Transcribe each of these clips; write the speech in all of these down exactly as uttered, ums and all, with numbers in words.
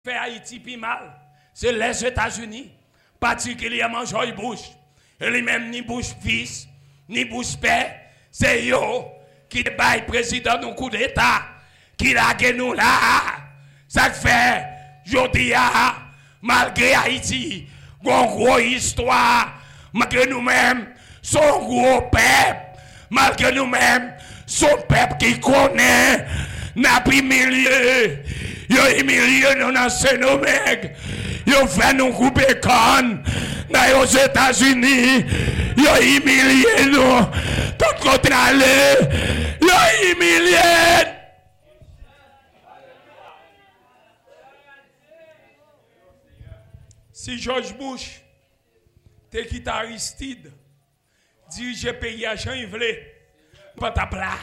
fait Haïti plus mal, c'est les États-Unis, particulièrement George Bush. Et lui-même, ni Bush fils, ni Bush père, c'est eux qui baillent président d'un coup d'État, qui l'a nous là. Ça fait, je dis, malgré Haïti, une grosse histoire, malgré nous-mêmes, son gros peuple, malgré nous-mêmes, son peuple qui connaît, n'a pas humilié. Yo humilié nous dans Saint-Domingue. Yo fait nous couper conne dans les États-Unis. Yo humilié nous. Tout côté aller. Yo humilié. Si George Bush te quitté Aristide, dirige pays à Jean Yvelé, pas ta plat.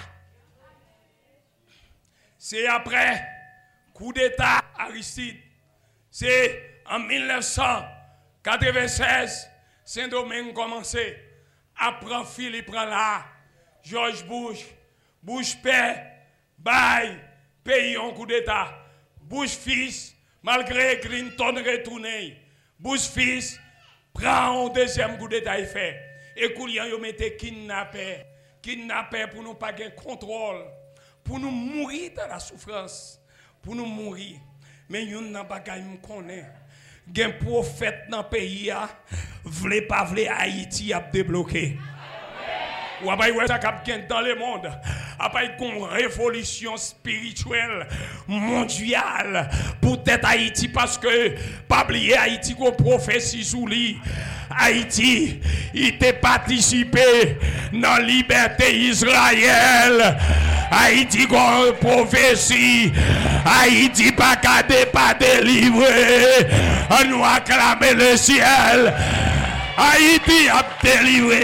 C'est après coup d'État Aristide. C'est en mille neuf cent quatre-vingt-seize, Saint-Domingue commencé. Après Philippe là, George Bush, Bush père, bail, pays en coup d'État. Bush fils, malgré Clinton retourné, Bush fils prend un deuxième coup d'État et fait. Et Koulian yo mette kidnappé, kidnappé pour nous pas gagner contrôle, pour nous mourir dans la souffrance. Pour nous mourir. Mais nous n'avons pas qu'à nous connaître. Un prophète dans le pays, vle pas vle Haïti a débloqué. Ou après, ça dans le monde. Après, une révolution spirituelle mondiale pour être Haïti. Parce que, pas oublier Haïti qu'on prophétie sous lui. Haïti, il était participé dans la liberté Israël. Haïti qu'on prophétie. Haïti pas qu'à pas délivré. On nous acclamer le ciel. Haïti a délivré.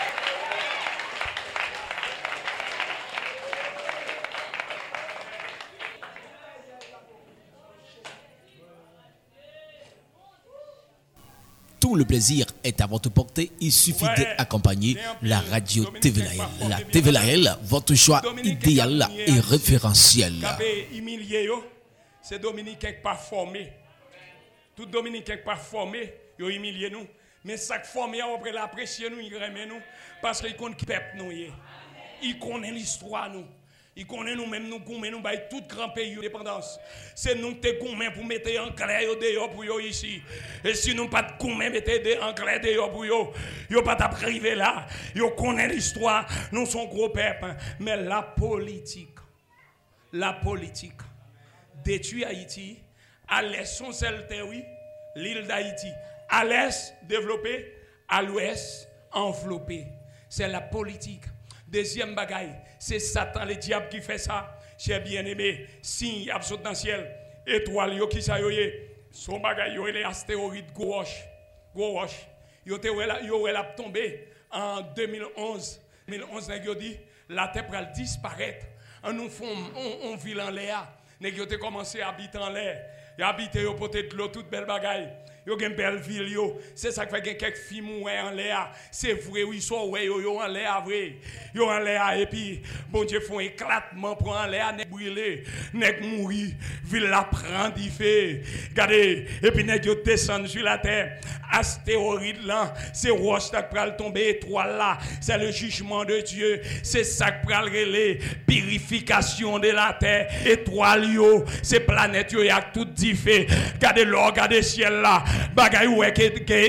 Tout le plaisir est à votre portée. Il suffit ouais, d'accompagner la radio T V L. La T V L, votre choix Dominique idéal et référentiel. C'est Dominique qui pas formé. Tout Dominique qui pas formé, il a humilié nous. Mais ça formé après l'apprécier nous, il remet nous parce qu'il connaît qui peuple nous. Il connaît l'histoire nous. Il connaît nous-mêmes, nous goumens, nous baillons tout grand pays de dépendance. C'est nous qui goumens pour mettre en clair dehors pour eux ici. Et si nous pas de goumens, mettez en clair dehors pour eux. Ils pas arriver là. Ils connaissent l'histoire. Nous sommes gros peuple. Mais la politique, la politique détruit Haïti. À l'est, son seul terroir, l'île d'Haïti. À l'est, développé. À l'ouest, enveloppé. C'est la politique. Deuxième bagaille, c'est Satan, le diable qui fait ça. J'ai bien aimé, signe absolutiel, étoile, yo qui ça yo yé. Son bagaille, yo les astéroïdes gauche. Gauche. Yo te yo la tombé en deux mille onze. deux mille onze, yo dit, la terre va disparaître. On nous font, on, on vit en l'air. Yo te commencé à habiter en l'air. Yo habite yo peut-être l'eau, toute belle bagaille. Yo gen belle ville yo, c'est ça qui fait quelques filles mourir en l'air, c'est vrai oui so ouais yo yo en l'air vrai. Yo en l'air et puis bon Dieu font éclatement pour en l'air nèg brûler, nèg mourir, ville la prend il fait. Regardez et puis nèg yo descend sur la terre. Astéroïde là, c'est roche qui pral tomber étoile là, c'est le jugement de Dieu, c'est ça qui pral relé purification de la terre, étoile yo, c'est planète yo y a tout dit fait. Regardez l'or, regardez ciel là. Bagay ouais que